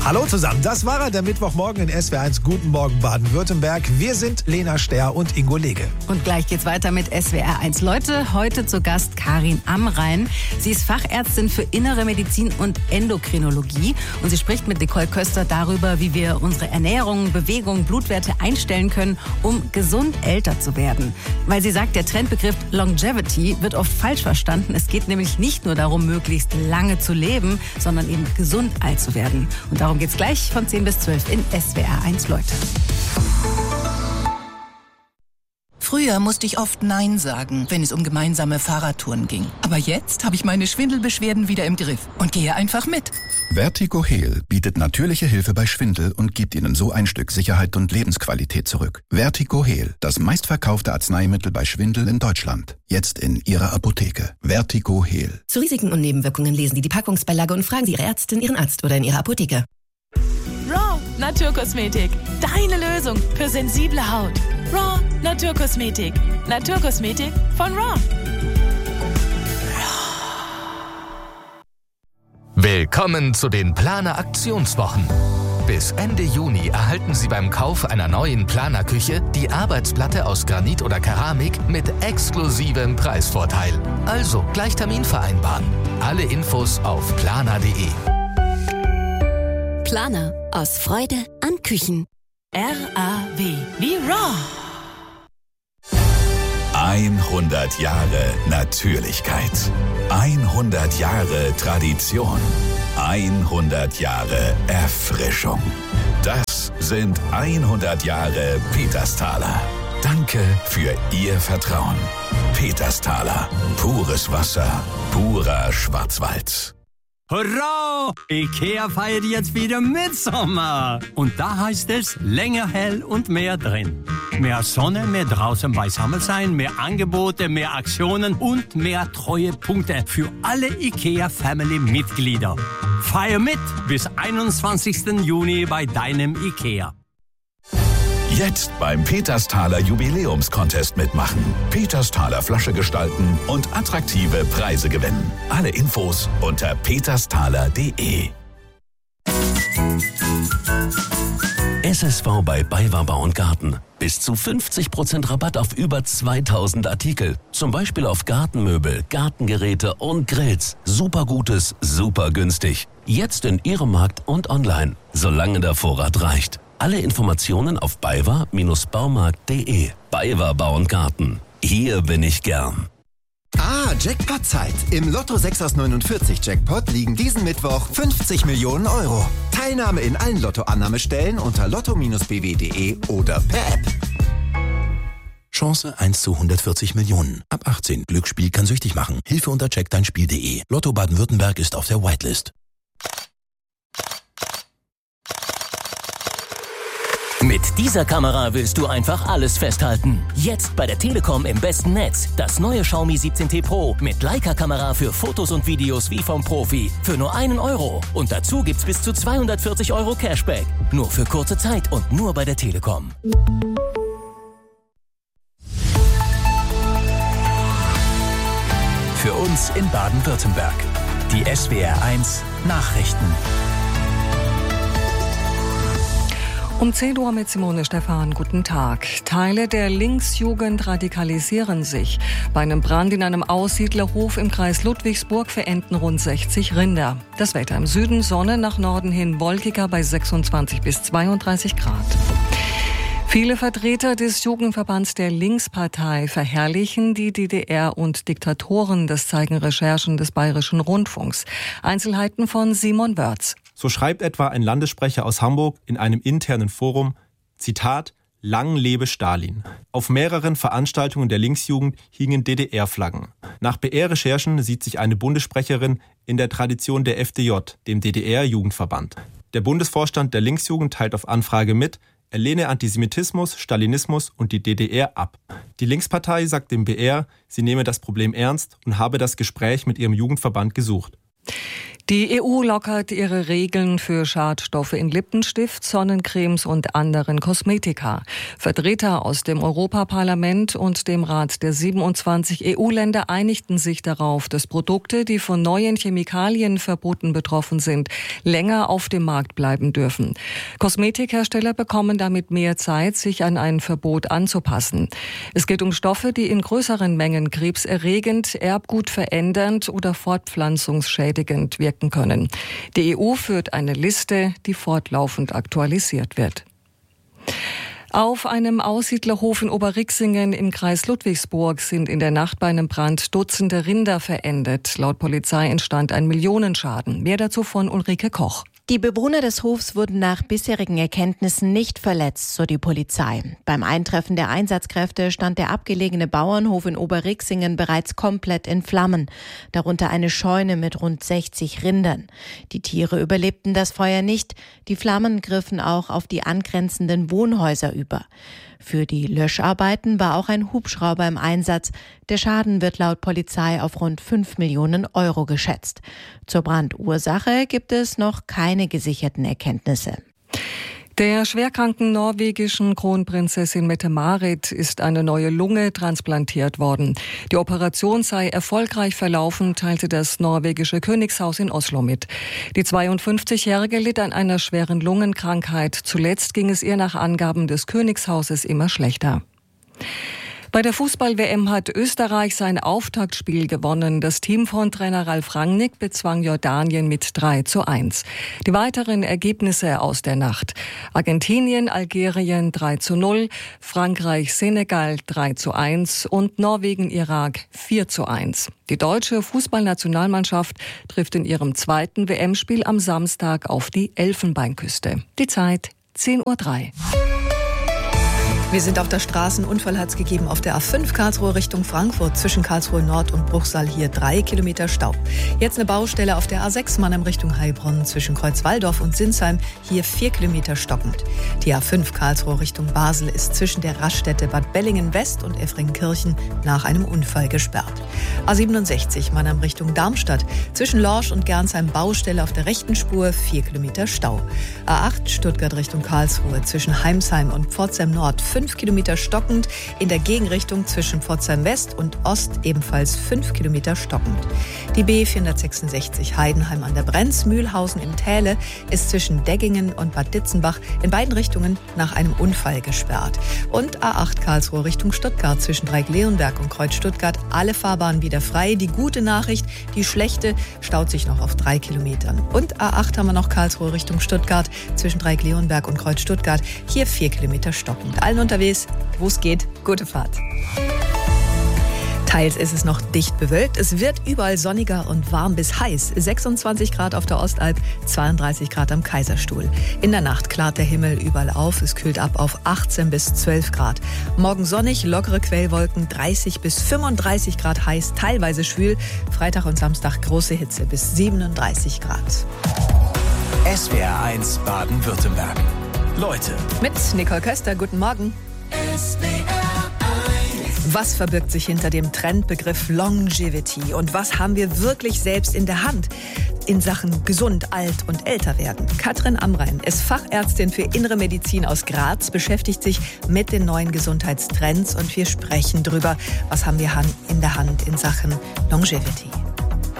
Hallo zusammen, das war er, der Mittwochmorgen in SWR1 Guten Morgen Baden-Württemberg. Wir sind Lena Sterr und Ingo Lege. Und gleich geht's weiter mit SWR1 Leute. Heute zu Gast Karin Amrein. Sie ist Fachärztin für Innere Medizin und Endokrinologie. Und sie spricht mit Nicole Köster darüber, wie wir unsere Ernährung, Bewegung, Blutwerte einstellen können, um gesund älter zu werden. Weil sie sagt, der Trendbegriff Longevity wird oft falsch verstanden. Es geht nämlich nicht nur darum, möglichst lange zu leben, sondern eben gesund alt zu werden. Und darum geht's gleich von 10 bis 12 in SWR1 Leute. Früher musste ich oft Nein sagen, wenn es um gemeinsame Fahrradtouren ging. Aber jetzt habe ich meine Schwindelbeschwerden wieder im Griff und gehe einfach mit. Vertigo-Heal bietet natürliche Hilfe bei Schwindel und gibt Ihnen so ein Stück Sicherheit und Lebensqualität zurück. Vertigo-Heal, das meistverkaufte Arzneimittel bei Schwindel in Deutschland. Jetzt in Ihrer Apotheke. Vertigo-Heal. Zu Risiken und Nebenwirkungen lesen Sie die Packungsbeilage und fragen Sie Ihre Ärztin, Ihren Arzt oder in Ihrer Apotheke. Raw Naturkosmetik. Deine Lösung für sensible Haut. Raw Naturkosmetik. Naturkosmetik von Raw. Willkommen zu den Planer Aktionswochen. Bis Ende Juni erhalten Sie beim Kauf einer neuen Planerküche die Arbeitsplatte aus Granit oder Keramik mit exklusivem Preisvorteil. Also gleich Termin vereinbaren. Alle Infos auf planer.de. Planer. Aus Freude an Küchen. RAW wie Raw. 100 Jahre Natürlichkeit. 100 Jahre Tradition. 100 Jahre Erfrischung. Das sind 100 Jahre Petersthaler. Danke für Ihr Vertrauen. Petersthaler. Pures Wasser. Purer Schwarzwald. Hurra! IKEA feiert jetzt wieder Mitsommer. Und da heißt es länger hell und mehr drin. Mehr Sonne, mehr draußen beisammen sein, mehr Angebote, mehr Aktionen und mehr Treuepunkte für alle IKEA-Family-Mitglieder. Feier mit bis 21. Juni bei deinem IKEA. Jetzt beim Petersthaler Jubiläumscontest mitmachen. Petersthaler Flasche gestalten und attraktive Preise gewinnen. Alle Infos unter petersthaler.de. SSV bei BayWa Bau & Garten. Bis zu 50% Rabatt auf über 2000 Artikel. Zum Beispiel auf Gartenmöbel, Gartengeräte und Grills. Super Gutes, super günstig. Jetzt in Ihrem Markt und online. Solange der Vorrat reicht. Alle Informationen auf baywa-baumarkt.de. BayWa Bau & Garten. Hier bin ich gern. Jackpot-Zeit. Im Lotto 6 aus 49 Jackpot liegen diesen Mittwoch 50 Millionen Euro. Teilnahme in allen Lottoannahmestellen unter lotto-bw.de oder per App. Chance 1 zu 140 Millionen. Ab 18. Glücksspiel kann süchtig machen. Hilfe unter checkdeinspiel.de. Lotto Baden-Württemberg ist auf der Whitelist. Mit dieser Kamera willst du einfach alles festhalten. Jetzt bei der Telekom im besten Netz. Das neue Xiaomi 17T Pro mit Leica-Kamera für Fotos und Videos wie vom Profi. Für nur 1 Euro. Und dazu gibt's bis zu 240 Euro Cashback. Nur für kurze Zeit und nur bei der Telekom. Für uns in Baden-Württemberg. Die SWR1 Nachrichten. Um 10 Uhr mit Simone Stephan. Guten Tag. Teile der Linksjugend radikalisieren sich. Bei einem Brand in einem Aussiedlerhof im Kreis Ludwigsburg verenden rund 60 Rinder. Das Wetter im Süden, Sonne, nach Norden hin wolkiger bei 26 bis 32 Grad. Viele Vertreter des Jugendverbands der Linkspartei verherrlichen die DDR und Diktatoren. Das zeigen Recherchen des Bayerischen Rundfunks. Einzelheiten von Simon Wörz. So schreibt etwa ein Landessprecher aus Hamburg in einem internen Forum, Zitat, Lang lebe Stalin. Auf mehreren Veranstaltungen der Linksjugend hingen DDR-Flaggen. Nach BR-Recherchen sieht sich eine Bundessprecherin in der Tradition der FDJ, dem DDR-Jugendverband. Der Bundesvorstand der Linksjugend teilt auf Anfrage mit, er lehne Antisemitismus, Stalinismus und die DDR ab. Die Linkspartei sagt dem BR, sie nehme das Problem ernst und habe das Gespräch mit ihrem Jugendverband gesucht. Die EU lockert ihre Regeln für Schadstoffe in Lippenstift, Sonnencremes und anderen Kosmetika. Vertreter aus dem Europaparlament und dem Rat der 27 EU-Länder einigten sich darauf, dass Produkte, die von neuen Chemikalienverboten betroffen sind, länger auf dem Markt bleiben dürfen. Kosmetikhersteller bekommen damit mehr Zeit, sich an ein Verbot anzupassen. Es geht um Stoffe, die in größeren Mengen krebserregend, Erbgut verändernd oder fortpflanzungsschädigend wirken können. Die EU führt eine Liste, die fortlaufend aktualisiert wird. Auf einem Aussiedlerhof in Oberrixingen im Kreis Ludwigsburg sind in der Nacht bei einem Brand Dutzende Rinder verendet. Laut Polizei entstand ein Millionenschaden. Mehr dazu von Ulrike Koch. Die Bewohner des Hofs wurden nach bisherigen Erkenntnissen nicht verletzt, so die Polizei. Beim Eintreffen der Einsatzkräfte stand der abgelegene Bauernhof in Oberrixingen bereits komplett in Flammen, darunter eine Scheune mit rund 60 Rindern. Die Tiere überlebten das Feuer nicht, die Flammen griffen auch auf die angrenzenden Wohnhäuser über. Für die Löscharbeiten war auch ein Hubschrauber im Einsatz. Der Schaden wird laut Polizei auf rund 5 Millionen Euro geschätzt. Zur Brandursache gibt es noch keine gesicherten Erkenntnisse. Der schwerkranken norwegischen Kronprinzessin Mette-Marit ist eine neue Lunge transplantiert worden. Die Operation sei erfolgreich verlaufen, teilte das norwegische Königshaus in Oslo mit. Die 52-Jährige litt an einer schweren Lungenkrankheit. Zuletzt ging es ihr nach Angaben des Königshauses immer schlechter. Bei der Fußball-WM hat Österreich sein Auftaktspiel gewonnen. Das Team von Trainer Ralf Rangnick bezwang Jordanien mit 3:1. Die weiteren Ergebnisse aus der Nacht: Argentinien, Algerien 3:0, Frankreich, Senegal 3:1 und Norwegen, Irak 4:1. Die deutsche Fußballnationalmannschaft trifft in ihrem zweiten WM-Spiel am Samstag auf die Elfenbeinküste. Die Zeit 10:03 Uhr. Wir sind auf der Straße. Ein Unfall hat es gegeben auf der A5 Karlsruhe Richtung Frankfurt. Zwischen Karlsruhe Nord und Bruchsal hier 3 Kilometer Stau. Jetzt eine Baustelle auf der A6 Mannheim Richtung Heilbronn. Zwischen Kreuzwaldorf und Sinsheim hier 4 Kilometer stockend. Die A5 Karlsruhe Richtung Basel ist zwischen der Raststätte Bad Bellingen West und Effringkirchen nach einem Unfall gesperrt. A67 Mannheim Richtung Darmstadt. Zwischen Lorsch und Gernsheim Baustelle auf der rechten Spur 4 Kilometer Stau. A8 Stuttgart Richtung Karlsruhe. Zwischen Heimsheim und Pforzheim Nord 5 Kilometer stockend, in der Gegenrichtung zwischen Pforzheim West und Ost ebenfalls 5 Kilometer stockend. Die B466 Heidenheim an der Brenz, Mühlhausen im Täle ist zwischen Deggingen und Bad Ditzenbach in beiden Richtungen nach einem Unfall gesperrt. Und A8 Karlsruhe Richtung Stuttgart zwischen Dreieck-Leonberg und Kreuz Stuttgart alle Fahrbahnen wieder frei. Die gute Nachricht, die schlechte staut sich noch auf 3 Kilometern. Und A8 haben wir noch Karlsruhe Richtung Stuttgart zwischen Dreieck-Leonberg und Kreuz Stuttgart hier 4 Kilometer stockend. Allen unterwegs, wo es geht, gute Fahrt. Teils ist es noch dicht bewölkt. Es wird überall sonniger und warm bis heiß. 26 Grad auf der Ostalb, 32 Grad am Kaiserstuhl. In der Nacht klart der Himmel überall auf. Es kühlt ab auf 18 bis 12 Grad. Morgen sonnig, lockere Quellwolken, 30 bis 35 Grad heiß, teilweise schwül. Freitag und Samstag große Hitze bis 37 Grad. SWR1 Baden-Württemberg. Leute. Mit Nicole Köster, guten Morgen. Was verbirgt sich hinter dem Trendbegriff Longevity und was haben wir wirklich selbst in der Hand in Sachen gesund, alt und älter werden? Katrin Amrein ist Fachärztin für Innere Medizin aus Graz, beschäftigt sich mit den neuen Gesundheitstrends und wir sprechen drüber, was haben wir in der Hand in Sachen Longevity.